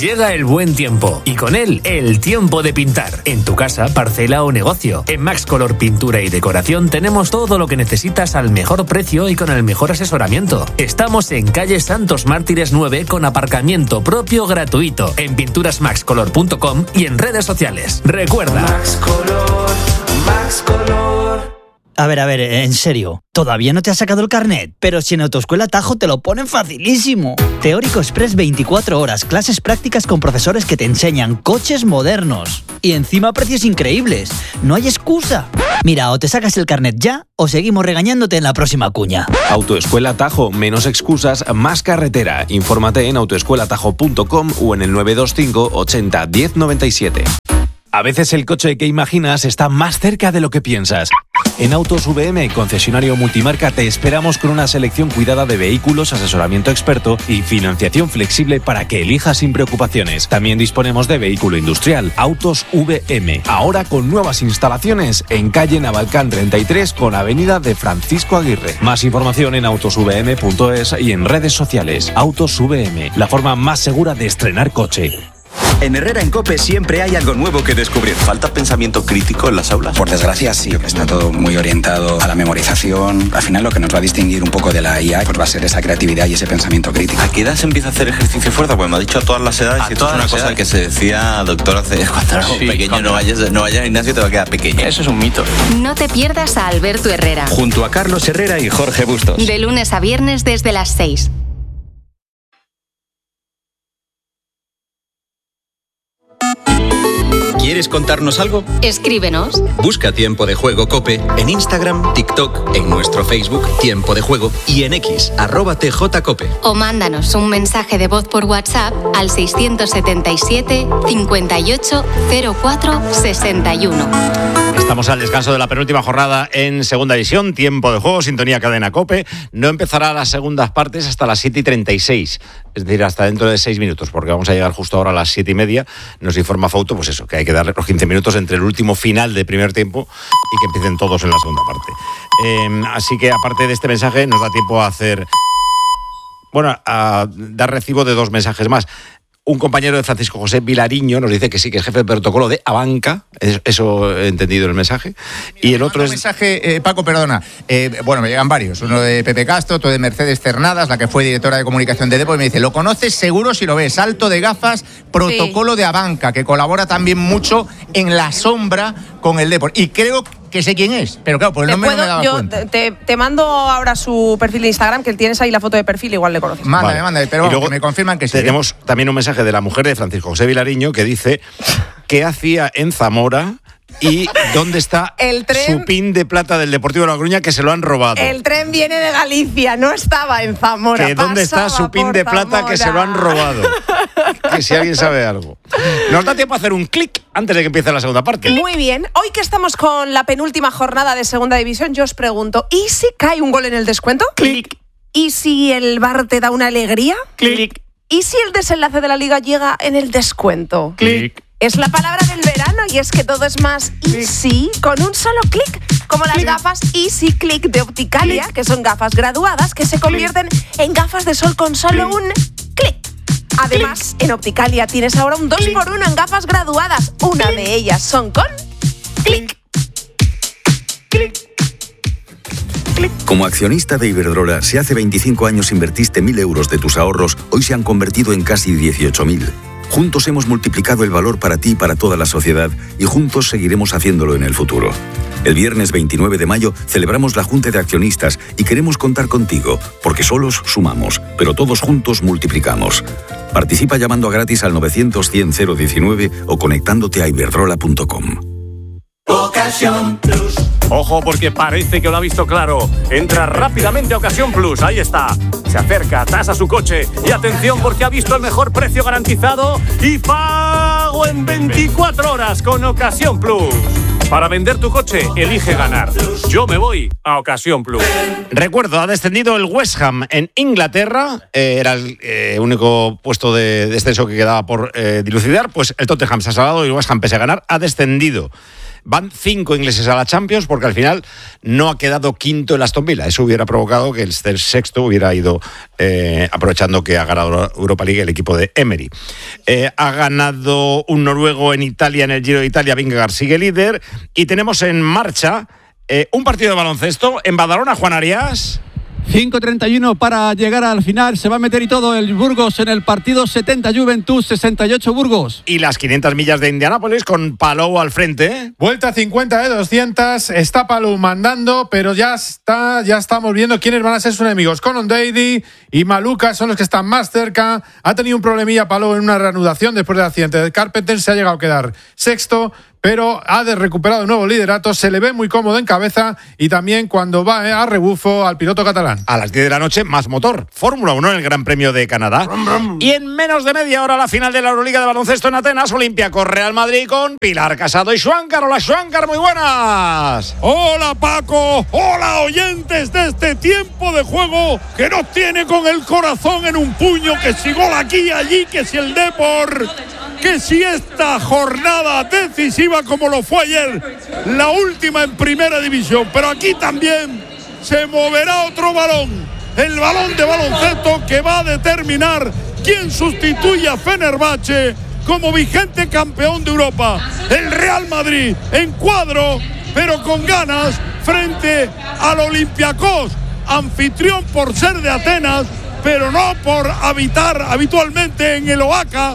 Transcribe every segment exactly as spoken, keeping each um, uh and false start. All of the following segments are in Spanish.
Llega el buen tiempo y con él el tiempo de pintar. En tu casa, parcela o negocio. En Max Color Pintura y Decoración tenemos todo lo que necesitas al mejor precio y con el mejor asesoramiento. Estamos en calle Santos Mártires nueve con aparcamiento propio gratuito en pinturas max color punto com y en redes sociales. Recuerda. Max Color, Max Color. A ver, a ver, en serio, ¿todavía no te has sacado el carnet? Pero si en Autoescuela Tajo te lo ponen facilísimo. Teórico Express veinticuatro horas, clases prácticas con profesores que te enseñan coches modernos. Y encima precios increíbles. No hay excusa. Mira, o te sacas el carnet ya, o seguimos regañándote en la próxima cuña. Autoescuela Tajo, menos excusas, más carretera. Infórmate en autoescuela tajo punto com o en el nueve dos cinco ochenta diez noventa y siete. A veces el coche que imaginas está más cerca de lo que piensas. En Autos V M, concesionario multimarca, te esperamos con una selección cuidada de vehículos, asesoramiento experto y financiación flexible para que elijas sin preocupaciones. También disponemos de vehículo industrial, Autos V M, ahora con nuevas instalaciones en calle Navalcán treinta y tres con avenida de Francisco Aguirre. Más información en autos v m punto es y en redes sociales. Autos V M, la forma más segura de estrenar coche. En Herrera en COPE siempre hay algo nuevo que descubrir. ¿Falta pensamiento crítico en las aulas? Por desgracia, sí. Está todo muy orientado a la memorización. Al final, lo que nos va a distinguir un poco de la I A pues va a ser esa creatividad y ese pensamiento crítico. ¿A qué edad se empieza a hacer ejercicio fuerza? Pues me ha dicho a todas las edades. Y esto es una cosa edades. que se decía, doctor, hace cuando era sí, pequeño. Cuando... No vayas, no vayas al gimnasio, te va a quedar pequeño. Eso es un mito. No te pierdas a Alberto Herrera. Junto a Carlos Herrera y Jorge Bustos. De lunes a viernes desde las seis. ¿Quieres contarnos algo? Escríbenos. Busca Tiempo de Juego COPE en Instagram, TikTok, en nuestro Facebook Tiempo de Juego y en X, arroba tjcope. O mándanos un mensaje de voz por WhatsApp al seiscientos setenta y siete cincuenta y ocho cero cuatro sesenta y uno. Estamos al descanso de la penúltima jornada en Segunda División, Tiempo de Juego, sintonía Cadena COPE. No empezará las segundas partes hasta las siete y treinta y seis, es decir, hasta dentro de seis minutos, porque vamos a llegar justo ahora a las siete y media. Nos informa Fauto, pues eso, que hay que darle los quince minutos entre el último final del primer tiempo y que empiecen todos en la segunda parte. Eh, así que, aparte de este mensaje, nos da tiempo a hacer... Bueno, a dar recibo de dos mensajes más. Un compañero de Francisco José Vilariño nos dice que sí, que es jefe de protocolo de Abanca, eso he entendido el mensaje. Y el otro es... Un mensaje, eh, Paco, perdona. Eh, bueno, me llegan varios. Uno de Pepe Castro, otro de Mercedes Cernadas, la que fue directora de comunicación de Depor, y me dice, lo conoces seguro si lo ves. Salto de gafas, protocolo sí. de Abanca, que colabora también mucho en la sombra con el Depor. Y creo que sé quién es, pero claro, por el nombre puedo, no me daba yo cuenta. Te, te mando ahora su perfil de Instagram, que tienes ahí la foto de perfil, igual le conoces. Mándame, vale. mándame, pero vamos, luego que me confirman que sí. Tenemos también un mensaje de la mujer de Francisco José Vilariño que dice ¿qué hacía en Zamora? ¿Y dónde está el tren, su pin de plata del Deportivo de La Coruña que se lo han robado? El tren viene de Galicia, no estaba en Zamora. ¿Que ¿Dónde está su pin de plata Zamora? Que se lo han robado? Que si alguien sabe algo. Nos da tiempo a hacer un clic antes de que empiece la segunda parte. Muy bien. Hoy que estamos con la penúltima jornada de Segunda División, yo os pregunto, ¿y si cae un gol en el descuento? Clic. ¿Y si el V A R te da una alegría? Clic. ¿Y si el desenlace de la Liga llega en el descuento? Clic. Es la palabra del verano y es que todo es más easy con un solo clic, como las click. Gafas Easy Click de Opticalia, click. Que son gafas graduadas que se convierten click. En gafas de sol con solo click. Un clic. Además, click. En Opticalia tienes ahora un dos por uno en gafas graduadas. Una click. De ellas son con clic. Clic. Como accionista de Iberdrola, si hace veinticinco años invertiste mil euros de tus ahorros, hoy se han convertido en casi dieciocho mil. Juntos hemos multiplicado el valor para ti y para toda la sociedad y juntos seguiremos haciéndolo en el futuro. El viernes veintinueve de mayo celebramos la Junta de Accionistas y queremos contar contigo, porque solos sumamos, pero todos juntos multiplicamos. Participa llamando a gratis al novecientos cien cero diecinueve o conectándote a iberdrola punto com. Ocasión Plus. Ojo, porque parece que lo ha visto claro. Entra rápidamente a Ocasión Plus, ahí está. Se acerca, tasa su coche y atención porque ha visto el mejor precio garantizado y pago en veinticuatro horas con Ocasión Plus. Para vender tu coche, elige ganar. Yo me voy a Ocasión Plus. Recuerdo, ha descendido el West Ham en Inglaterra. Eh, era el eh, único puesto de descenso que quedaba por eh, dilucidar. Pues el Tottenham se ha salvado y el West Ham, pese a ganar, ha descendido. Van cinco ingleses a la Champions porque al final no ha quedado quinto el Aston Villa. Eso hubiera provocado que el sexto hubiera ido, eh, aprovechando que ha ganado Europa League el equipo de Emery. Eh, ha ganado un noruego en Italia, en el Giro de Italia. Vingegaard sigue líder. Y tenemos en marcha eh, un partido de baloncesto en Badalona. Juan Arias. cinco treinta y uno para llegar al final. Se va a meter y todo el Burgos en el partido. setenta Juventud, sesenta y ocho Burgos. Y las quinientas millas de Indianápolis con Palou al frente. Vuelta cincuenta de doscientas. Está Palou mandando, pero ya está, ya estamos viendo quiénes van a ser sus enemigos. Conan Daly y Maluka son los que están más cerca. Ha tenido un problemilla Palou en una reanudación después del accidente de Carpenter. Se ha llegado a quedar sexto, pero ha de recuperado un nuevo liderato, se le ve muy cómodo en cabeza y también cuando va a rebufo al piloto catalán. A las diez de la noche, más motor. Fórmula uno en el Gran Premio de Canadá. Brum, brum. Y en menos de media hora la final de la Euroliga de baloncesto en Atenas, Olympiacos Real Madrid con Pilar Casado y Schwankar. Hola Schwankar, muy buenas. Hola Paco, hola oyentes de este tiempo de juego que nos tiene con el corazón en un puño, que si gol aquí y allí, que si el Depor, que si esta jornada decisiva como lo fue ayer, la última en primera división, pero aquí también se moverá otro balón, el balón de baloncesto que va a determinar quién sustituye a Fenerbahce como vigente campeón de Europa. El Real Madrid en cuadro, pero con ganas frente al Olympiacos, anfitrión por ser de Atenas, pero no por habitar habitualmente en el Oaca,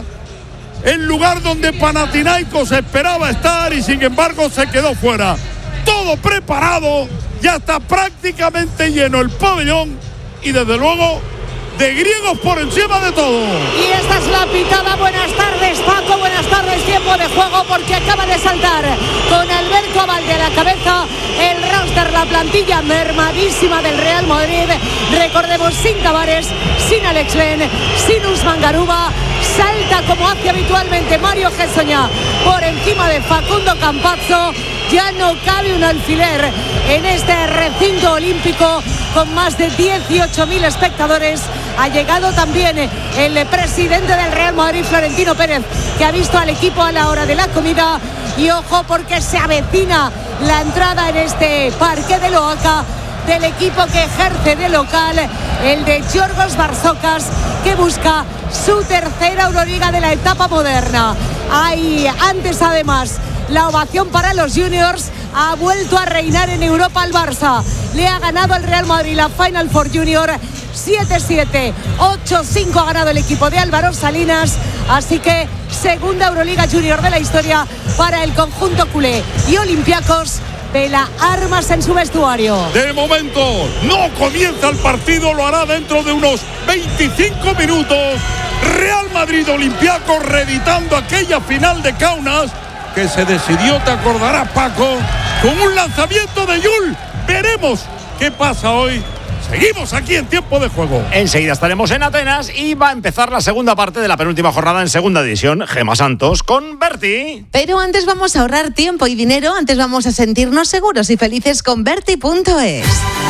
el lugar donde Panathinaikos esperaba estar y sin embargo se quedó fuera. Todo preparado, ya está prácticamente lleno el pabellón y desde luego de griegos por encima de todo. Y esta es la pitada. Buenas tardes Paco, buenas tardes, tiempo de juego, porque acaba de saltar con Alberto Abalde a la cabeza el roster, la plantilla mermadísima del Real Madrid. Recordemos, sin Tavares, sin Alex Len, sin Usman Garuba. Salta como hace habitualmente Mario Hezonja por encima de Facundo Campazzo. Ya no cabe un alfiler en este recinto olímpico con más de dieciocho mil espectadores. Ha llegado también el presidente del Real Madrid, Florentino Pérez, que ha visto al equipo a la hora de la comida. Y ojo, porque se avecina la entrada en este parque de Oaca del equipo que ejerce de local, el de Giorgos Barzokas, que busca su tercera Euroliga de la etapa moderna. Hay antes además la ovación para los juniors. Ha vuelto a reinar en Europa el Barça. Le ha ganado el Real Madrid la Final Four Junior siete siete, ocho cinco ha ganado el equipo de Álvaro Salinas. Así que segunda Euroliga Junior de la historia para el conjunto culé. Y Olympiacos pela armas en su vestuario. De momento no comienza el partido, lo hará dentro de unos veinticinco minutos. Real Madrid Olympiacos reeditando aquella final de Kaunas que se decidió, te acordarás Paco, con un lanzamiento de Yul. Veremos qué pasa hoy. Seguimos aquí en tiempo de juego. Enseguida estaremos en Atenas y va a empezar la segunda parte de la penúltima jornada en segunda división. Gemma Santos con Berti. Pero antes vamos a ahorrar tiempo y dinero. Antes vamos a sentirnos seguros y felices con Berti punto es.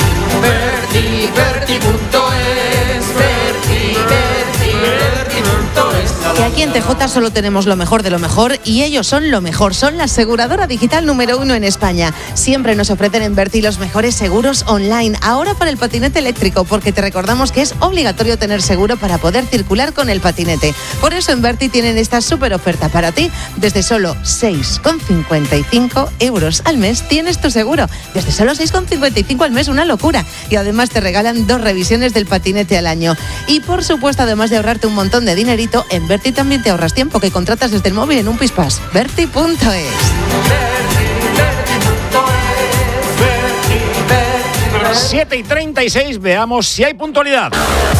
Berti, Berti punto es, Berti, Berti, Berti punto es. Que aquí en T J solo tenemos lo mejor de lo mejor y ellos son lo mejor. Son la aseguradora digital número uno en España. Siempre nos ofrecen en Berti los mejores seguros online. Ahora para el patinete eléctrico, porque te recordamos que es obligatorio tener seguro para poder circular con el patinete. Por eso en Berti tienen esta súper oferta para ti. Desde solo seis con cincuenta y cinco euros al mes tienes tu seguro. Desde solo seis con cincuenta y cinco al mes, una locura. Y además te regalan dos revisiones del patinete al año. Y por supuesto, además de ahorrarte un montón de dinerito, en Berti también te ahorras tiempo que contratas desde el móvil en un Pispas. Berti punto es. siete y treinta y seis, veamos si hay puntualidad.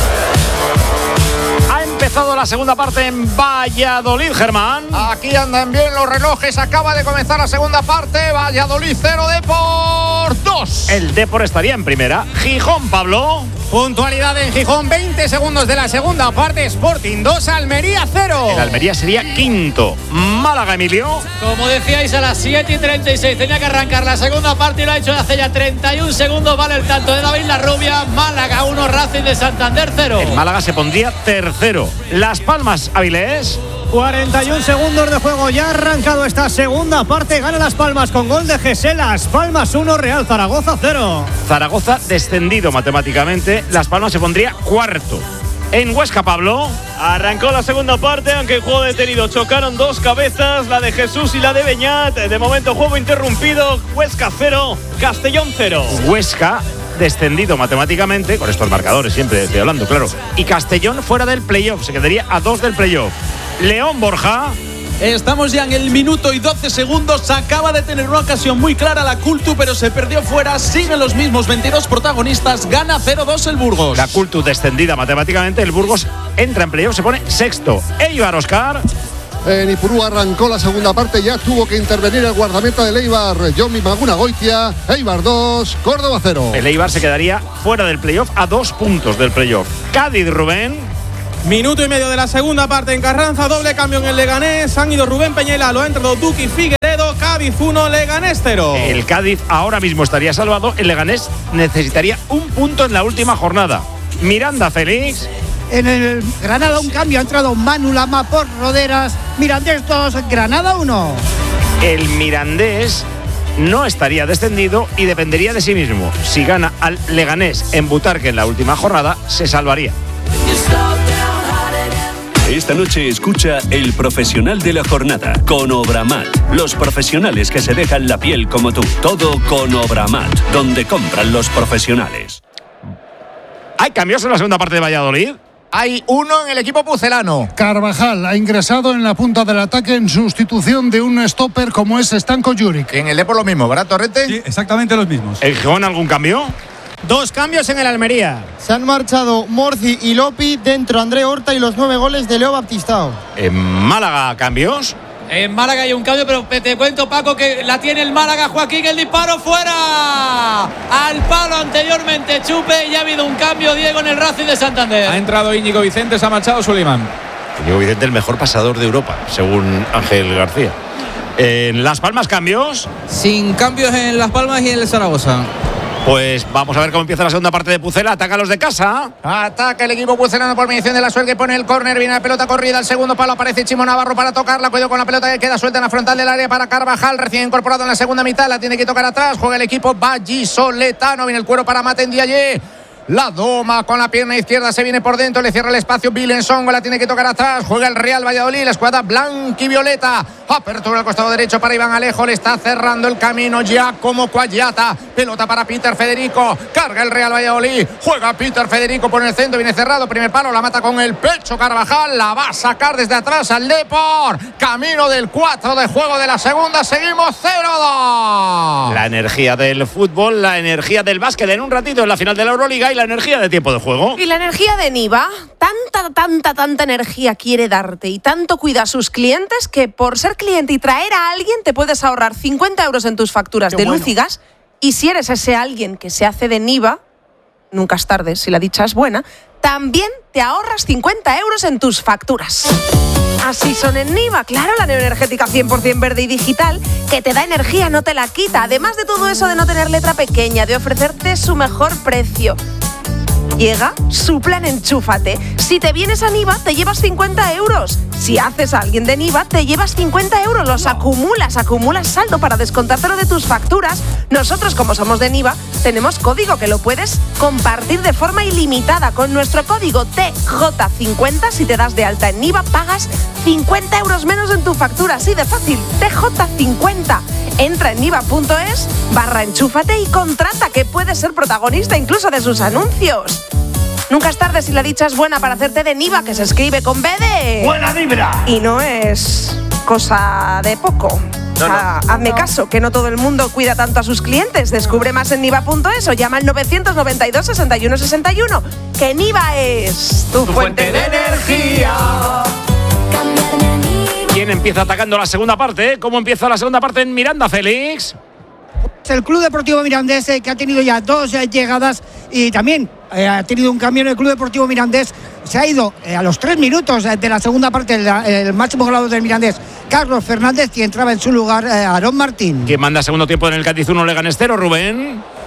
Ha empezado la segunda parte en Valladolid, Germán. Aquí andan bien los relojes. Acaba de comenzar la segunda parte. Valladolid cero, Depor dos. El Depor estaría en primera. Gijón, Pablo. Puntualidad en Gijón, veinte segundos de la segunda parte. Sporting dos, Almería cero. El Almería sería quinto. Málaga, Emilio. Como decíais, a las siete y treinta y seis tenía que arrancar la segunda parte y lo ha hecho hace ya treinta y un segundos. Vale el tanto de David Larrubia. Málaga uno, Racing de Santander cero. El Málaga se pondría tercero. Las Palmas, Avilés. cuarenta y un segundos de juego. Ya ha arrancado esta segunda parte. Gana Las Palmas con gol de José. Las Palmas uno, Real Zaragoza cero. Zaragoza descendido matemáticamente. Las Palmas se pondría cuarto. En Huesca, Pablo. Arrancó la segunda parte, aunque el juego detenido. Chocaron dos cabezas, la de Jesús y la de Beñat. De momento, juego interrumpido. Huesca cero, Castellón cero. Huesca descendido matemáticamente, con estos marcadores siempre estoy hablando, claro. Y Castellón fuera del playoff, se quedaría a dos del playoff. León, Borja. Estamos ya en el minuto y doce segundos. Acaba de tener una ocasión muy clara la Cultu, pero se perdió fuera. Siguen los mismos veintidós protagonistas. Gana cero dos el Burgos. La Cultu descendida matemáticamente. El Burgos entra en playoff, se pone sexto. Eibar, Oscar. En Ipurú arrancó la segunda parte. Ya tuvo que intervenir el guardameta del Eibar, Jomi Magunagoitia. Eibar dos, Córdoba cero. El Eibar se quedaría fuera del playoff a dos puntos del playoff. Cádiz, Rubén. Minuto y medio de la segunda parte en Carranza, doble cambio en el Leganés. Han ido Rubén Peñela, lo ha entrado Duki Figueredo. Cádiz uno, Leganés cero. El Cádiz ahora mismo estaría salvado. El Leganés necesitaría un punto en la última jornada. Miranda, Félix. En el Granada un cambio, ha entrado Manu Lama por Roderas. Mirandés dos, Granada uno. El Mirandés no estaría descendido y dependería de sí mismo. Si gana al Leganés en Butarque en la última jornada, se salvaría. Esta noche escucha El Profesional de la Jornada con Obramat. Los profesionales que se dejan la piel como tú. Todo con Obramat, donde compran los profesionales. ¿Hay cambios en la segunda parte de Valladolid? Hay uno en el equipo pucelano. Carvajal ha ingresado en la punta del ataque en sustitución de un stopper como es Stanko Juric. En el Depor lo mismo, ¿verdad, Torrente? Sí, exactamente los mismos. ¿El Gijón algún cambio? Dos cambios en el Almería. Se han marchado Morci y Lopi, dentro André Horta y los nueve goles de Leo Baptistao. En Málaga, cambios. En Málaga hay un cambio, pero te cuento, Paco, que la tiene el Málaga. Joaquín, el disparo fuera. Al palo anteriormente Chupe y ha habido un cambio, Diego, en el Racing de Santander. Ha entrado Íñigo Vicente, se ha marchado Suleiman. Íñigo Vicente, el mejor pasador de Europa, según Ángel García. En Las Palmas, cambios. Sin cambios en Las Palmas y en el Zaragoza. Pues vamos a ver cómo empieza la segunda parte de Pucela. Ataca a los de casa. Ataca el equipo pucelano por mediación de la Suel, que pone el córner. Viene la pelota corrida al segundo palo. Aparece Chimo Navarro para tocarla. Cuidado con la pelota que queda suelta en la frontal del área para Carvajal. Recién incorporado en la segunda mitad. La tiene que tocar atrás. Juega el equipo vallisoletano. Viene el cuero para Maten Diaye. La doma con la pierna izquierda, se viene por dentro, le cierra el espacio Bilensongo, la tiene que tocar atrás, juega el Real Valladolid, la escuadra blanquivioleta, apertura al costado derecho para Iván Alejo, le está cerrando el camino Giacomo Quagliata, pelota para Peter Federico, carga el Real Valladolid, juega Peter Federico por el centro, viene cerrado, primer palo, la mata con el pecho Carvajal, la va a sacar desde atrás al Depor, camino del cuatro de juego de la segunda, seguimos cero dos. La energía del fútbol, la energía del básquet en un ratito en la final de la Euroliga y la energía de tiempo de juego. Y la energía de Niva, tanta, tanta, tanta energía quiere darte y tanto cuida a sus clientes que por ser cliente y traer a alguien te puedes ahorrar cincuenta euros en tus facturas Qué de bueno. luz y gas. Y si eres ese alguien que se hace de Niva, nunca es tarde si la dicha es buena, también te ahorras cincuenta euros en tus facturas. Así son en Niva, claro, la neoenergética cien por ciento verde y digital que te da energía, no te la quita. Además de todo eso de no tener letra pequeña, de ofrecerte su mejor precio. Llega su plan Enchúfate. Si te vienes a Niva, te llevas cincuenta euros. Si haces a alguien de Niva, te llevas cincuenta euros. Los acumulas, acumulas saldo para descontártelo de tus facturas. Nosotros, como somos de Niva, tenemos código que lo puedes compartir de forma ilimitada. Con nuestro código T J cincuenta, si te das de alta en Niva, pagas cincuenta euros menos en tu factura. Así de fácil, T J cincuenta. Entra en niva.es barra enchúfate y contrata, que puedes ser protagonista incluso de sus anuncios. Nunca es tarde si la dicha es buena para hacerte de Niva, que se escribe con B de... ¡Buena vibra! Y no es cosa de poco. No, o sea, no. Hazme caso, que no todo el mundo cuida tanto a sus clientes. Descubre más en niva.es o llama al novecientos noventa y dos, sesenta y uno sesenta y uno. Que Niva es tu, tu fuente, fuente de energía. ¿Quién empieza atacando la segunda parte? ¿Cómo empieza la segunda parte en Miranda, Félix? El Club Deportivo Mirandés, eh, que ha tenido ya dos eh, llegadas y también eh, ha tenido un cambio en el Club Deportivo Mirandés. Se ha ido eh, a los tres minutos eh, de la segunda parte el, el máximo goleador del Mirandés, Carlos Fernández, y entraba en su lugar eh, Aarón Martín. ¿Quién manda segundo tiempo en el Cádiz uno Leganés cero, Rubén?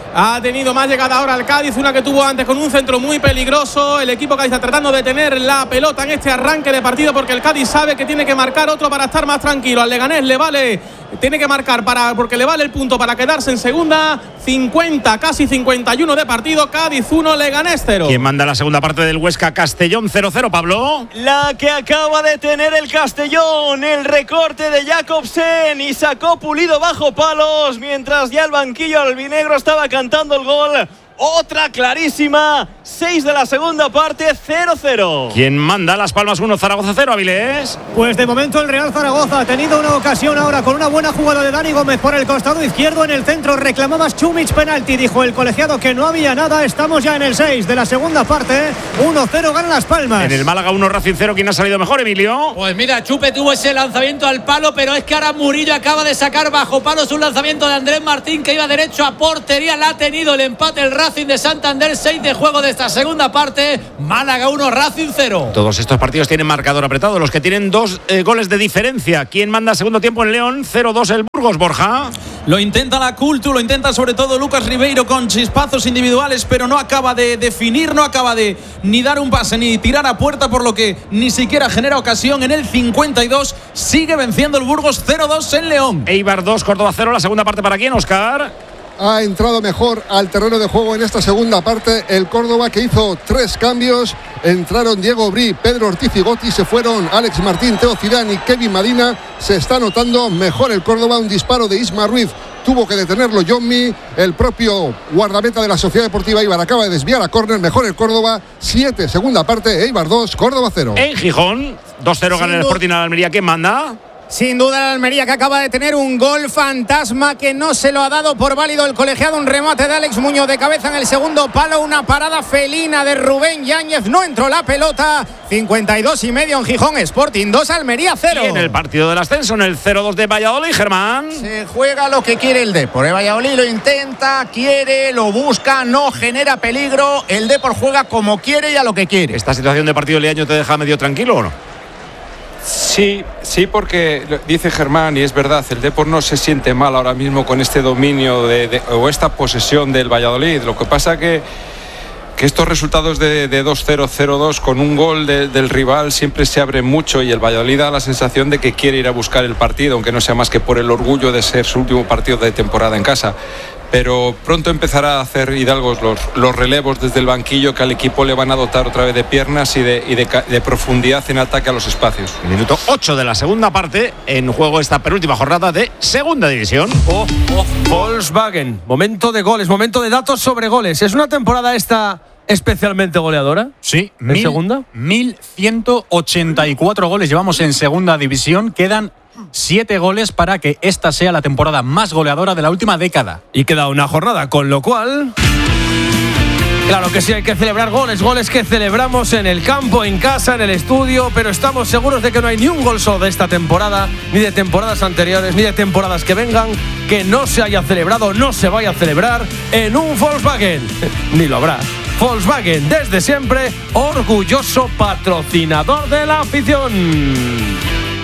Ha tenido más llegada ahora al Cádiz, una que tuvo antes con un centro muy peligroso. El equipo Cádiz está tratando de tener la pelota en este arranque de partido porque el Cádiz sabe que tiene que marcar otro para estar más tranquilo. Al Leganés le vale, tiene que marcar para porque le vale el punto para quedarse en segunda. cincuenta, casi cincuenta y uno de partido. Cádiz uno, Leganés cero. ¿Quién manda la segunda parte del Huesca Castellón cero cero, Pablo? La que acaba de tener el Castellón, el recorte de Jacobsen y sacó Pulido bajo palos, mientras ya el banquillo albinegro estaba cantando el gol. Otra clarísima, seis de la segunda parte, cero cero. ¿Quién manda? Las Palmas uno, Zaragoza cero, Avilés. Pues de momento el Real Zaragoza ha tenido una ocasión ahora con una buena jugada de Dani Gómez por el costado izquierdo. En el centro reclamaba Chumich penalti, dijo el colegiado que no había nada. Estamos ya en el seis de la segunda parte, uno cero gana Las Palmas. En el Málaga uno, Racing cero, ¿quién ha salido mejor, Emilio? Pues mira, Chupe tuvo ese lanzamiento al palo, pero es que ahora Murillo acaba de sacar bajo palos un lanzamiento de Andrés Martín que iba derecho a portería. La ha tenido el empate el Racing de Santander, seis de juego de esta segunda parte. Málaga uno, Racing cero. Todos estos partidos tienen marcador apretado, los que tienen dos eh, goles de diferencia. ¿Quién manda segundo tiempo en León? cero dos el Burgos, Borja. Lo intenta la Cultu, lo intenta sobre todo Lucas Ribeiro con chispazos individuales, pero no acaba de definir, no acaba de ni dar un pase ni tirar a puerta, por lo que ni siquiera genera ocasión. En el cincuenta y dos sigue venciendo el Burgos cero dos en León. Eibar dos, Córdoba cero, la segunda parte para quién, Óscar. Ha entrado mejor al terreno de juego en esta segunda parte el Córdoba, que hizo tres cambios. Entraron Diego Bri, Pedro Ortiz y Gotti. Se fueron Alex Martín, Teo Zidane y Kevin Madina. Se está notando mejor el Córdoba. Un disparo de Isma Ruiz tuvo que detenerlo Johnny. El propio guardameta de la Sociedad Deportiva Eibar acaba de desviar a córner. Mejor el Córdoba. siete, segunda parte, Eibar dos, Córdoba cero. En Gijón, dos cero gana el Sporting a Almería. ¿Quién manda? Sin duda el Almería, que acaba de tener un gol fantasma que no se lo ha dado por válido el colegiado. Un remate de Alex Muñoz de cabeza en el segundo palo. Una parada felina de Rubén Yáñez. No entró la pelota. cincuenta y dos y medio en Gijón. Sporting dos, Almería cero. Y en el partido del ascenso, en el cero dos de Valladolid, Germán. Se juega lo que quiere el Depor. El Valladolid lo intenta, quiere, lo busca, no genera peligro. El Depor juega como quiere y a lo que quiere. ¿Esta situación de partido Leaño te deja medio tranquilo o no? Sí, sí, porque dice Germán, y es verdad, el Depor no se siente mal ahora mismo con este dominio de, de, o esta posesión del Valladolid. Lo que pasa que, que estos resultados de, de dos cero, cero dos con un gol de, del rival siempre se abren mucho, y el Valladolid da la sensación de que quiere ir a buscar el partido, aunque no sea más que por el orgullo de ser su último partido de temporada en casa. Pero pronto empezará a hacer Hidalgo los, los relevos desde el banquillo, que al equipo le van a dotar otra vez de piernas y de, y de, de profundidad en ataque a los espacios. Minuto ocho de la segunda parte, en juego esta penúltima jornada de segunda división. Oh, oh, Volkswagen, momento de goles, momento de datos sobre goles. ¿Es una temporada esta especialmente goleadora? Sí, ¿En mil, segunda? mil ciento ochenta y cuatro goles llevamos en segunda división. Quedan siete goles para que esta sea la temporada más goleadora de la última década. Y queda una jornada, con lo cual... Claro que sí, hay que celebrar goles, goles que celebramos en el campo, en casa, en el estudio, pero estamos seguros de que no hay ni un gol solo de esta temporada, ni de temporadas anteriores, ni de temporadas que vengan, que no se haya celebrado, no se vaya a celebrar en un Volkswagen. Ni lo habrá. Volkswagen, desde siempre, orgulloso patrocinador de la afición.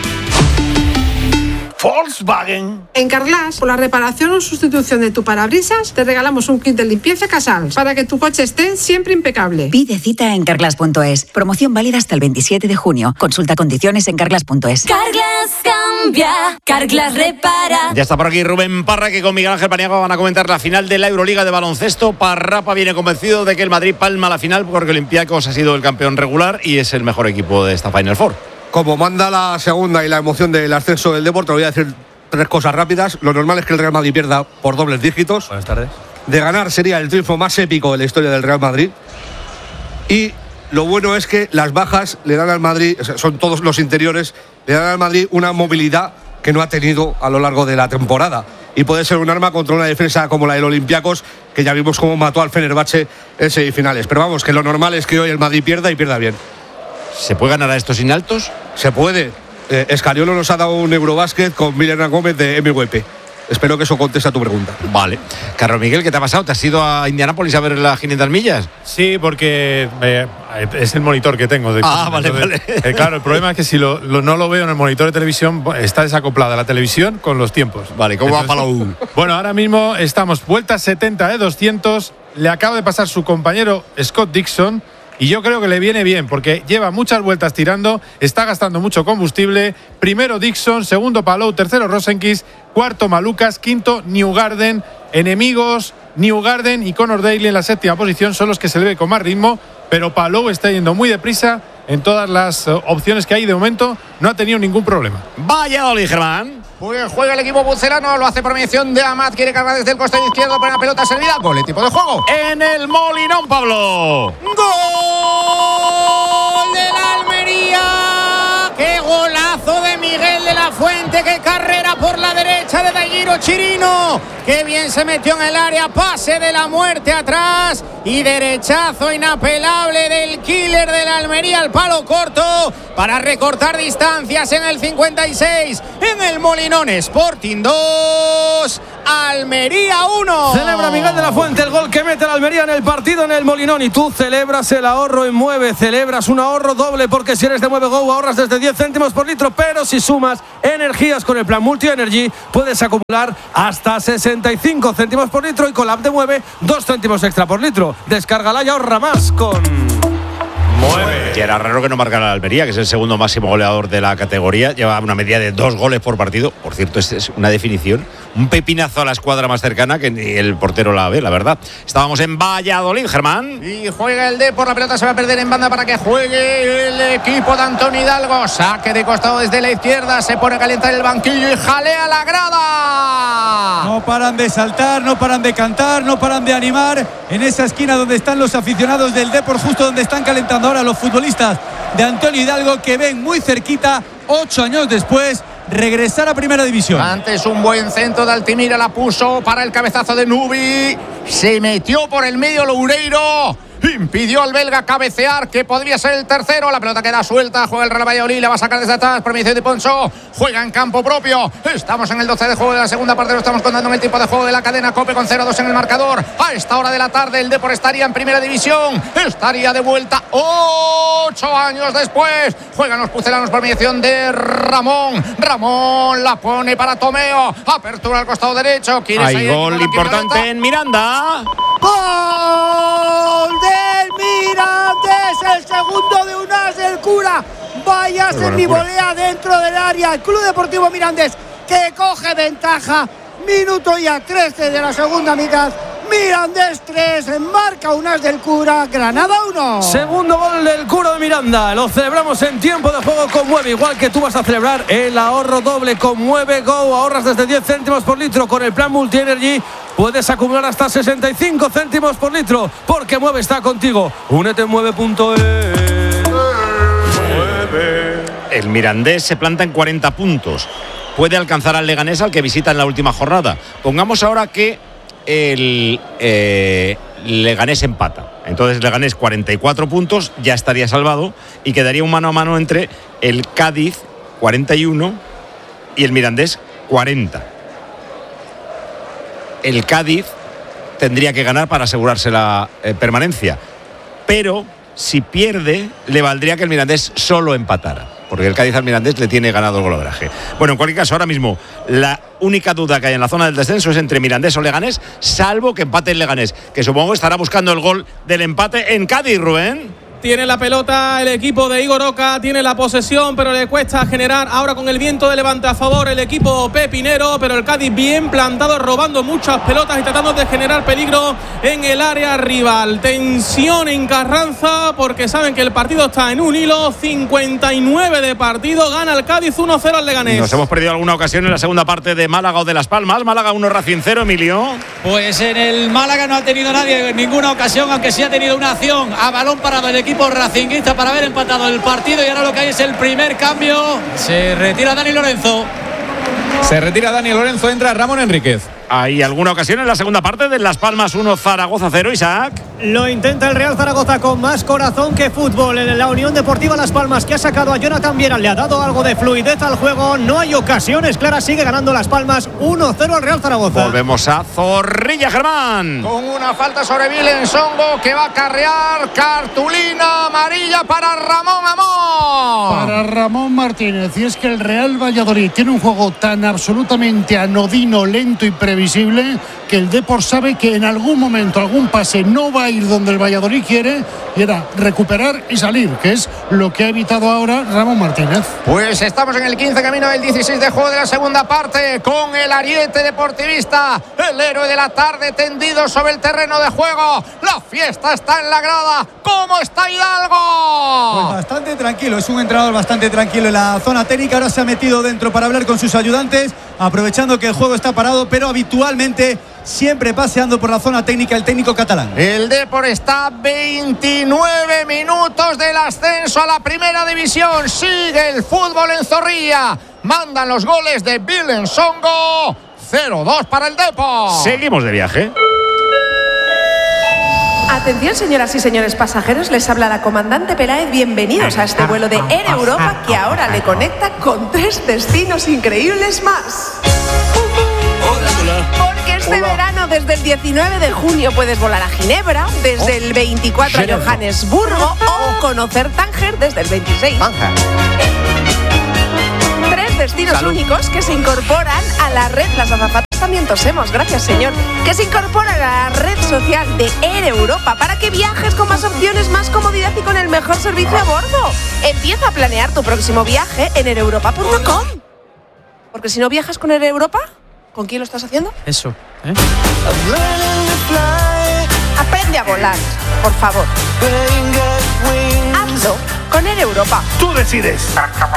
Volkswagen. En Carglass, por la reparación o sustitución de tu parabrisas, te regalamos un kit de limpieza Casals para que tu coche esté siempre impecable. Pide cita en carglass punto es. Promoción válida hasta el veintisiete de junio. Consulta condiciones en carglass punto es. Carglass cambia, Carglass repara. Ya está por aquí Rubén Parra, que con Miguel Ángel Paniagua van a comentar la final de la Euroliga de baloncesto. Parrapa viene convencido de que el Madrid palma la final porque el Olympiacos ha sido el campeón regular y es el mejor equipo de esta Final Four. Como manda la segunda y la emoción del ascenso del Depor, te voy a decir tres cosas rápidas. Lo normal es que el Real Madrid pierda por dobles dígitos. Buenas tardes. De ganar sería el triunfo más épico de la historia del Real Madrid. Y lo bueno es que las bajas le dan al Madrid, son todos los interiores, le dan al Madrid una movilidad que no ha tenido a lo largo de la temporada. Y puede ser un arma contra una defensa como la del Olympiacos, que ya vimos cómo mató al Fenerbahce en semifinales. Pero vamos, que lo normal es que hoy el Madrid pierda y pierda bien. ¿Se puede ganar a estos sin altos? Se puede. Eh, Escariolo nos ha dado un Eurobásquet con Milena Gómez de M V P. Espero que eso conteste a tu pregunta. Vale. Carlos Miguel, ¿qué te ha pasado? ¿Te has ido a Indianápolis a ver las quinientas millas? Sí, porque eh, Es el monitor que tengo. De ah, vale, Entonces, vale. Eh, claro, el problema es que si lo, lo, no lo veo en el monitor de televisión, está desacoplada la televisión con los tiempos. Vale, ¿cómo Entonces, va Palau? Bueno, ahora mismo estamos vuelta setenta de doscientos. Le acaba de pasar su compañero Scott Dixon. Y yo creo que le viene bien, porque lleva muchas vueltas tirando, está gastando mucho combustible. Primero Dixon, segundo Palou, tercero Rosenqvist, cuarto Malukas, quinto Newgarden. Enemigos, Newgarden y Conor Daly en la séptima posición son los que se le ve con más ritmo, pero Palou está yendo muy deprisa en todas las uh, opciones que hay de momento. No ha tenido ningún problema. Valladolid, Germán. Pues juega el equipo bucerano, lo hace por mediación de Amat, quiere cargar desde el costado izquierdo para la pelota servida. Gol, el tipo de juego. En el Molinón, Pablo. ¡Gol del Almería! ¡Qué golazo de Miguel de la Fuente! ¡Qué carrera por la derecha de Daguiro Chirino! ¡Qué bien se metió en el área! Pase de la muerte atrás y derechazo inapelable del killer de la Almería al palo corto para recortar distancias en el cincuenta y seis. En el Molinón, Sporting dos, Almería uno. Celebra Miguel de la Fuente el gol que mete la Almería en el partido en el Molinón, y tú celebras el ahorro en Mueve, celebras un ahorro doble, porque si eres de Mueve Go ahorras desde diez céntimos por litro, pero si sumas energías con el plan Multi Energy puedes acumular hasta sesenta y cinco céntimos por litro, y con la app de Mueve dos céntimos extra por litro. Descárgala y ahorra más con Mueve. Y era raro que no marcara la Almería, que es el segundo máximo goleador de la categoría. Lleva una media de dos goles por partido. Por cierto, esta es una definición. Un pepinazo a la escuadra más cercana que ni el portero la ve, la verdad. Estábamos en Valladolid, Germán. Y juega el D por la pelota, se va a perder en banda para que juegue el equipo de Antonio Hidalgo. Saque de costado desde la izquierda, se pone a calentar el banquillo y jalea la grada. No paran de saltar, no paran de cantar, no paran de animar en esa esquina donde están los aficionados del Depor, justo donde están calentando ahora los futbolistas de Antonio Hidalgo, que ven muy cerquita, ocho años después, regresar a Primera División. Antes un buen centro de Altimira, la puso para el cabezazo de Nubi, se metió por el medio Loureiro, impidió al belga cabecear, que podría ser el tercero. La pelota queda suelta, juega el Real Valladolid, la va a sacar desde atrás por mediación de Poncho, juega en campo propio. Estamos en el doce de juego de la segunda parte, lo estamos contando en el tiempo de juego de la cadena COPE con cero dos en el marcador. A esta hora de la tarde el Depor estaría en Primera División, estaría de vuelta ocho años después. Juegan los pucelanos por mediación de Ramón. Ramón la pone para Tomeo, apertura al costado derecho. Hay gol importante en Miranda. ¡Gol del Mirandés! El segundo de Unas del Cura. Vaya semivolea dentro del área. El Club Deportivo Mirandés, que coge ventaja. Minuto ya trece de la segunda mitad. Mirandés tres, marca Unas del Cura, Granada uno. Segundo gol del Cura de Miranda. Lo celebramos en tiempo de juego con Mueve, igual que tú vas a celebrar el ahorro doble con Mueve Go. Ahorras desde diez céntimos por litro con el plan Multi Energy. Puedes acumular hasta sesenta y cinco céntimos por litro, porque Mueve está contigo. Únete en mueve punto es. El Mirandés se planta en cuarenta puntos. Puede alcanzar al Leganés, al que visita en la última jornada. Pongamos ahora que el eh, Leganés empata. Entonces Leganés cuarenta y cuatro puntos, ya estaría salvado, y quedaría un mano a mano entre el Cádiz cuarenta y uno y el Mirandés cuarenta. El Cádiz tendría que ganar para asegurarse la eh, permanencia, pero si pierde le valdría que el Mirandés solo empatara, porque el Cádiz al Mirandés le tiene ganado el golaveraje. Bueno, en cualquier caso, ahora mismo la única duda que hay en la zona del descenso es entre Mirandés o Leganés, salvo que empate el Leganés, que supongo estará buscando el gol del empate en Cádiz, Rubén. Tiene la pelota el equipo de Igor Oca, tiene la posesión, pero le cuesta generar ahora con el viento de levante a favor el equipo pepinero, pero el Cádiz bien plantado, robando muchas pelotas y tratando de generar peligro en el área rival. Tensión en Carranza porque saben que el partido está en un hilo, cincuenta y nueve de partido, gana el Cádiz uno cero al Leganés. Nos hemos perdido alguna ocasión en la segunda parte de Málaga o de Las Palmas. Málaga uno, Racing cero, Emilio. Pues en el Málaga no ha tenido nadie en ninguna ocasión, aunque sí ha tenido una acción a balón parado el equipo racinguista para haber empatado el partido, y ahora lo que hay es el primer cambio. Se retira Dani Lorenzo. Se retira Dani Lorenzo, entra Ramón Enríquez. ¿Hay alguna ocasión en la segunda parte de Las Palmas uno, Zaragoza cero, Isaac? Lo intenta el Real Zaragoza con más corazón que fútbol. En la Unión Deportiva Las Palmas, que ha sacado a Jonathan Viera, le ha dado algo de fluidez al juego. No hay ocasiones claras, sigue ganando Las Palmas uno cero al Real Zaragoza. Volvemos a Zorrilla, Germán. Con una falta sobre Vilensongo que va a acarrear cartulina amarilla para Ramón Amón. Para Ramón Martínez. Y es que el Real Valladolid tiene un juego tan absolutamente anodino, lento y previsible que el Depor sabe que en algún momento algún pase no va a ir donde el Valladolid quiere, y era recuperar y salir, que es lo que ha evitado ahora Ramón Martínez. Pues estamos en el quince, camino del dieciséis de juego de la segunda parte, con el ariete deportivista, el héroe de la tarde tendido sobre el terreno de juego. La fiesta está en la grada. ¿Cómo está Hidalgo? Pues bastante tranquilo, es un entrenador bastante tranquilo en la zona técnica. Ahora se ha metido dentro para hablar con sus ayudantes, aprovechando que el juego está parado, pero habitualmente siempre paseando por la zona técnica el técnico catalán. El Depor está a veintinueve minutos del ascenso a la primera división. Sigue el fútbol en Zorrilla. Mandan los goles de Vilensongo. cero dos para el Depor. Seguimos de viaje. Atención, señoras y señores pasajeros, les habla la comandante Peláez. Bienvenidos a este vuelo de Air Europa, que ahora le conecta con tres destinos increíbles más. Porque este Hola. verano, desde el diecinueve de junio, puedes volar a Ginebra, desde oh. el veinticuatro a Johannesburgo o conocer Tánger desde el veintiséis. Tánger. Tres destinos Salud. únicos que se incorporan a la red. Las azafatas también tosemos, gracias señor. Que se incorporan a la red social de Air Europa para que viajes con más opciones, más comodidad y con el mejor servicio a bordo. Empieza a planear tu próximo viaje en air europa punto com. Porque si no viajas con Air Europa, ¿con quién lo estás haciendo? Eso, ¿eh? Aprende a volar, por favor. Hazlo con Air Europa. Tú decides.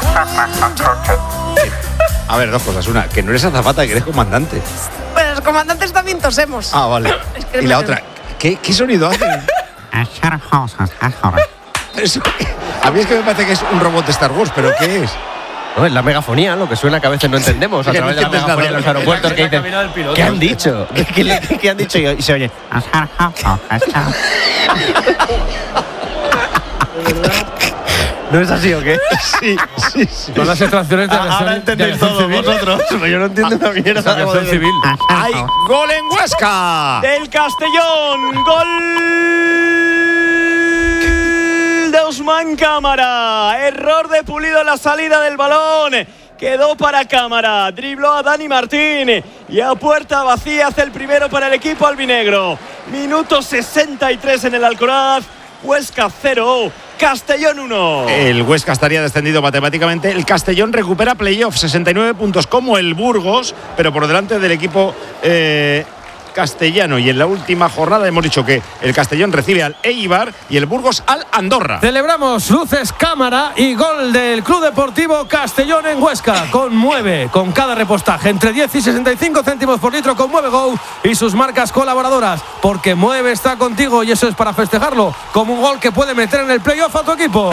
A ver, dos cosas. Una, que no eres azafata, que eres comandante. Pues los comandantes también tosemos. Ah, vale. Es que y la otra, ¿qué, qué sonido hace? Eso, a mí es que me parece que es un robot de Star Wars, pero ¿qué es? No, es la megafonía, lo que suena que a veces no entendemos a través de la megafonía en los aeropuertos, que dicen, ¿qué han dicho? ¿Qué, le, ¿Qué han dicho? Y se oye. ¿No es así o qué? Sí, sí, sí. Son las extracciones de la Ahora entendéis todo civil. Vosotros. Yo no entiendo una mierda. La civil. Hay gol en Huesca. Del Castellón. Gol de Ousmane Cámara. Error de Pulido en la salida del balón. Quedó para Cámara. Dribló a Dani Martín. Y a puerta vacía hace el primero para el equipo albinegro. Minuto sesenta y tres en el Alcoraz. Huesca cero, Castellón uno. El Huesca estaría descendido matemáticamente. El Castellón recupera playoff, sesenta y nueve puntos como el Burgos, pero por delante del equipo eh, castellano. Y en la última jornada hemos dicho que el Castellón recibe al Eibar y el Burgos al Andorra. Celebramos luces, cámara y gol del Club Deportivo Castellón en Huesca, con Mueve, con cada repostaje entre diez y sesenta y cinco céntimos por litro con Mueve Go y sus marcas colaboradoras, porque Mueve está contigo y eso es para festejarlo como un gol que puede meter en el playoff a tu equipo.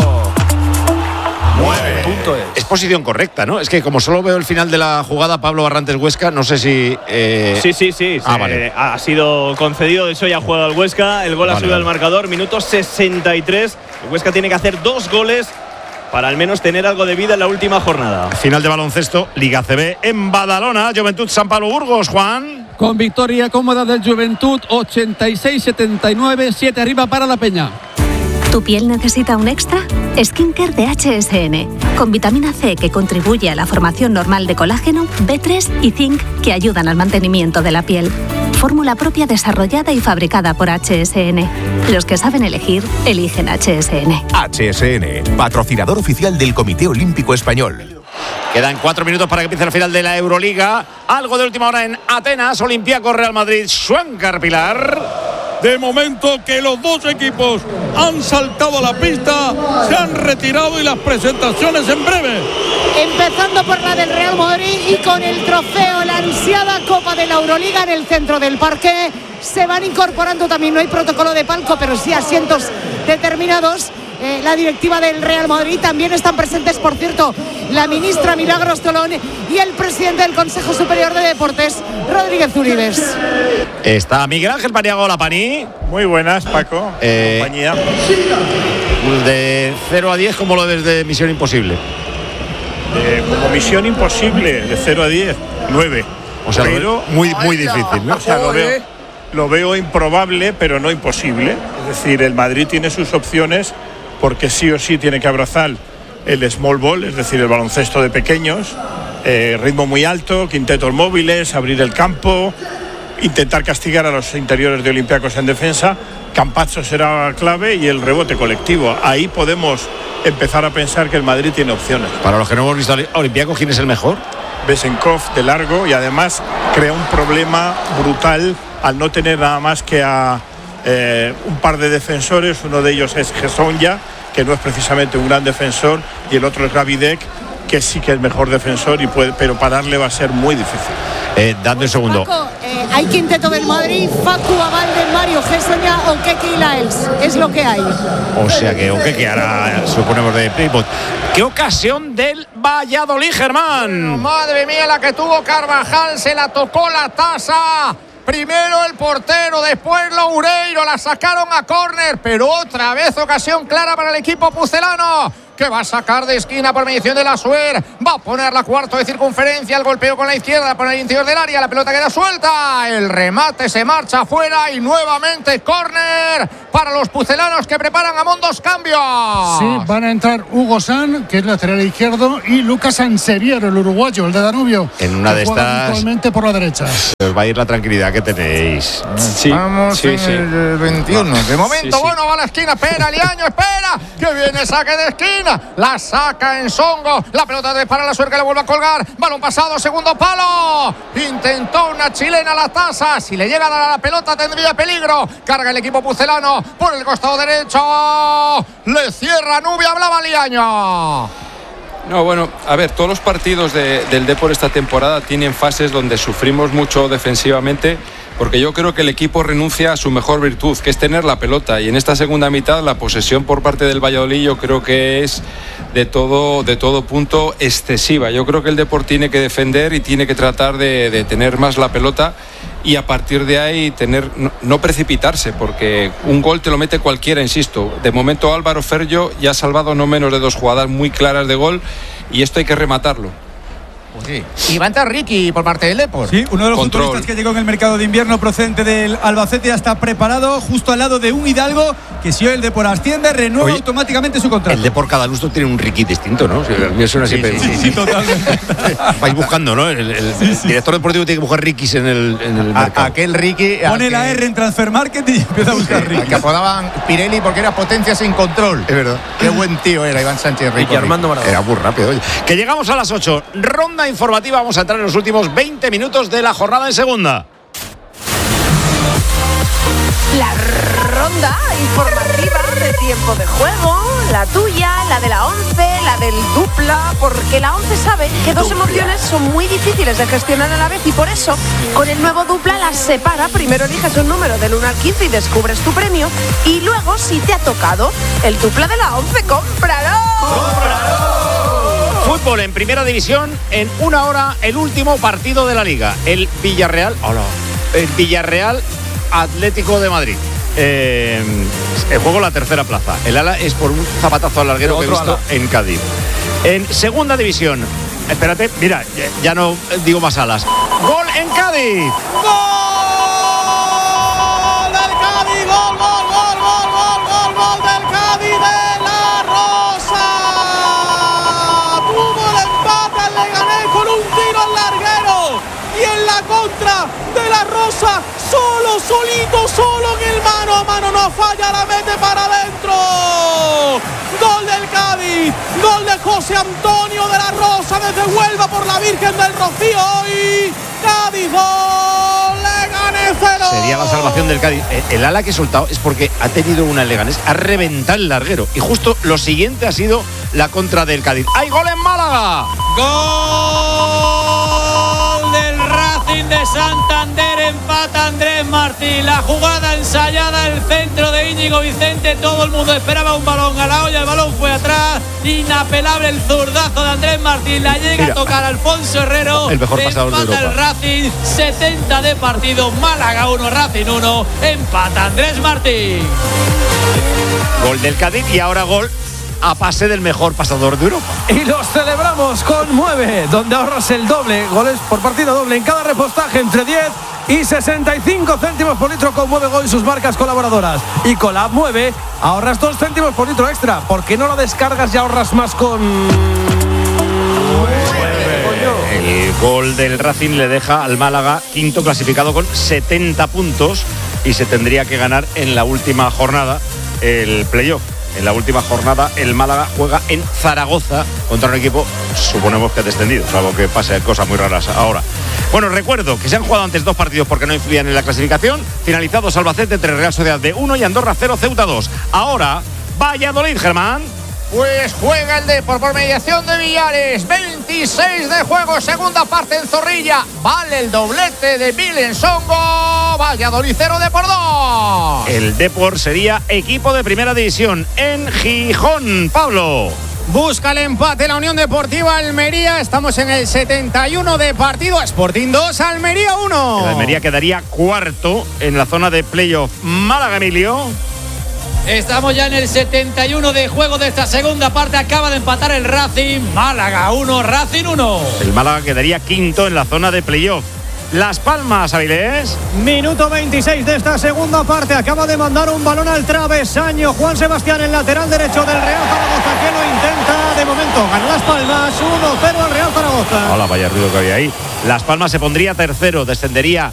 nueve. Es posición correcta, ¿no? Es que como solo veo el final de la jugada, Pablo Barrantes Huesca, no sé si... Eh... Sí, sí, sí. Ah, se, vale. Ha sido concedido, de eso ya ha jugado el Huesca. El gol vale, ha subido vale. al marcador, minuto sesenta y tres. El Huesca tiene que hacer dos goles para al menos tener algo de vida en la última jornada. Final de baloncesto, Liga C B en Badalona, Juventud San Pablo Burgos, Juan. Con victoria cómoda del Juventud, ochenta y seis setenta y nueve, siete arriba para la Peña. ¿Tu piel necesita un extra? Skincare de H S N, con vitamina C que contribuye a la formación normal de colágeno, B tres y zinc que ayudan al mantenimiento de la piel. Fórmula propia desarrollada y fabricada por H S N. Los que saben elegir, eligen H S N. H S N, patrocinador oficial del Comité Olímpico Español. Quedan cuatro minutos para que empiece la final de la Euroliga. Algo de última hora en Atenas, Olympiacos Real Madrid, Schwankar Pilar. De momento que los dos equipos han saltado a la pista, se han retirado y las presentaciones en breve. Empezando por la del Real Madrid y con el trofeo, la ansiada Copa de la Euroliga en el centro del parque. Se van incorporando también, no hay protocolo de palco, pero sí asientos determinados. eh, la directiva del Real Madrid. También están presentes, por cierto, la ministra Milagros Tolón y el presidente del Consejo Superior de Deportes, Rodríguez Uribes. Está Miguel Ángel Paniagua, la Pani. Muy buenas, Paco. Eh, compañía. De cero a diez, ¿cómo lo ves de Misión Imposible? Eh, como Misión Imposible, de cero a diez, nueve. O sea, pero, muy, muy difícil, ¿no? O sea, lo veo, lo veo improbable, pero no imposible. Es decir, el Madrid tiene sus opciones porque sí o sí tiene que abrazar el small ball, es decir, el baloncesto de pequeños, eh, ritmo muy alto, quintetos móviles, abrir el campo, intentar castigar a los interiores de Olympiacos en defensa. Campazzo será clave y el rebote colectivo. Ahí podemos empezar a pensar que el Madrid tiene opciones. Para los que no hemos visto a Olympiacos, ¿quién es el mejor? Besenkov de largo, y además crea un problema brutal al no tener nada más que a eh, un par de defensores. Uno de ellos es Gesonja, que no es precisamente un gran defensor, y el otro es Gavidec, que sí que es mejor defensor, y puede, pero pararle va a ser muy difícil. Eh, dame un segundo. Paco, eh, hay quinteto del Madrid: Facu, Abalde, Mario Gessoña, Okeke y Laels. Es lo que hay. O sea que Okeke ahora suponemos de pivot. ¡Qué ocasión del Valladolid, Germán! Madre mía, la que tuvo Carvajal, se la tocó la taza. Primero el portero, después Loureiro, la sacaron a córner, pero otra vez ocasión clara para el equipo pucelano, que va a sacar de esquina por mediación de la Suer, va a poner la cuarto de circunferencia, el golpeo con la izquierda, poner el interior del área, la pelota queda suelta, el remate se marcha afuera y nuevamente córner para los pucelanos, que preparan a Mondos cambios. Sí, van a entrar Hugo San, que es lateral izquierdo, y Lucas Sanseviero, el uruguayo, el de Danubio, en una de estas habitualmente por la derecha. Os va a ir la tranquilidad que tenéis. Sí, Vamos sí, en sí. el veintiuno. De momento, Sí, sí. bueno, va a la esquina, espera, Liaño, espera, que viene saque de esquina, la saca en Songo, la pelota de para la Suer, que la vuelve a colgar, balón pasado, segundo palo, intentó una chilena a la taza, si le llega a dar a la pelota tendría peligro, carga el equipo pucelano por el costado derecho, le cierra Nubia, hablaba Liaño. No, bueno, a ver, todos los partidos de, del Depor esta temporada tienen fases donde sufrimos mucho defensivamente, porque yo creo que el equipo renuncia a su mejor virtud, que es tener la pelota, y en esta segunda mitad la posesión por parte del Valladolid yo creo que es de todo, de todo punto excesiva. Yo creo que el Depor tiene que defender y tiene que tratar de, de tener más la pelota, y a partir de ahí tener no, no precipitarse, porque un gol te lo mete cualquiera, insisto. De momento Álvaro Ferllo ya ha salvado no menos de dos jugadas muy claras de gol, y esto hay que rematarlo. Sí. Y va a entrar Ricky por parte del Depor. Sí, uno de los Control. futbolistas que llegó en el mercado de invierno procedente del Albacete ya está preparado justo al lado de un Hidalgo que, si hoy el Depor asciende, renueva Oye, automáticamente su contrato. El de por cada lustro tiene un Ricky distinto, ¿no? O sea, el mío suena Sí, siempre. sí, sí, sí, totalmente. Vais buscando, ¿no? El, el- el director deportivo tiene que buscar Rickys en el, en el mercado. Aquel Ricky. Pone al la que- R en Transfer Market y empieza a buscar al Ricky. que apodaban Pirelli porque era potencia sin control. Es verdad. Qué buen tío era Iván Sánchez Rico. Y Armando Maradona. Era muy rápido. Oye. Que llegamos a las ocho. Ronda informativa. Vamos a entrar en los últimos veinte minutos de la jornada en segunda. La ronda informativa de tiempo de juego, la tuya, la de la once, la del dupla, porque la once sabe que dos emociones son muy difíciles de gestionar a la vez, y por eso con el nuevo dupla las separa. Primero eliges un número del uno al quince y descubres tu premio, y luego, si te ha tocado el dupla de la once, ¡cómpralo! Fútbol en primera división. En una hora, el último partido de la liga. El Villarreal. Hola. El Villarreal Atlético de Madrid. Eh, el juego la tercera plaza. El ala es por un zapatazo al larguero que he Otro visto ala. en Cádiz. En segunda división. Espérate, mira, ya, ya no digo más alas. Gol en Cádiz. ¡Gol del Cádiz! ¡Gol, gol, gol, gol, gol, gol, gol del Cádiz de la Rosa! Tuvo el empate al Leganés con un tiro al larguero, y en la contra de la Rosa, solo, solito, solo en el mano a mano, no falla, la mete para adentro. Gol del Cádiz, gol de José Antonio de la Rosa desde Huelva por la Virgen del Rocío. Hoy Cádiz gol, Leganés cero. Sería la salvación del Cádiz. Eh, El ala que he soltado es porque ha tenido una en Leganés, ha reventado el larguero. Y justo lo siguiente ha sido la contra del Cádiz. ¡Hay gol en Málaga! Gol del Racing de Santander empata Andrés Martín. La jugada ensayada, el centro de Íñigo Vicente. Todo el mundo esperaba un balón a la olla. El balón fue atrás. Inapelable el zurdazo de Andrés Martín. La llega Mira, a tocar Alfonso Herrero. el mejor pasador de empata Europa. el Racing. setenta de partido. Málaga uno, Racing uno. Empata Andrés Martín. Gol del Cádiz y ahora gol a pase del mejor pasador de Europa. Y los celebramos con Mueve, donde ahorras el doble, goles por partido doble en cada repostaje entre diez y sesenta y cinco céntimos por litro con Mueve Go y sus marcas colaboradoras. Y con la app Mueve ahorras dos céntimos por litro extra. ¿Por qué no la descargas y ahorras más con El gol del Racing le deja al Málaga quinto clasificado con setenta puntos y se tendría que ganar en la última jornada el playoff. En la última jornada el Málaga juega en Zaragoza contra un equipo, suponemos que descendido, salvo que pase cosas muy raras ahora. Bueno, recuerdo que se han jugado antes dos partidos porque no influían en la clasificación. Finalizados Albacete entre Real Sociedad de uno y Andorra cero, Ceuta dos. Ahora, Valladolid, Germán. Pues juega el Depor por mediación de Villares. veintiséis de juego, segunda parte en Zorrilla. Vale el doblete de Vilensongo. Valladolid cero, Depor dos. El Depor sería equipo de primera división en Gijón. Pablo. Busca el empate la Unión Deportiva Almería. Estamos en el setenta y uno de partido. Sporting dos, Almería uno. El Almería quedaría cuarto en la zona de playoff. Málaga, Emilio. Estamos ya en el setenta y uno de juego de esta segunda parte. Acaba de empatar el Racing. Málaga uno, Racing uno. El Málaga quedaría quinto en la zona de playoff. Las Palmas, Avilés. Minuto veintiséis de esta segunda parte. Acaba de mandar un balón al travesaño Juan Sebastián, el lateral derecho del Real Zaragoza, que lo intenta. De momento gana Las Palmas uno cero al Real Zaragoza. Hola, vaya ruido que había ahí. Las Palmas se pondría tercero, descendería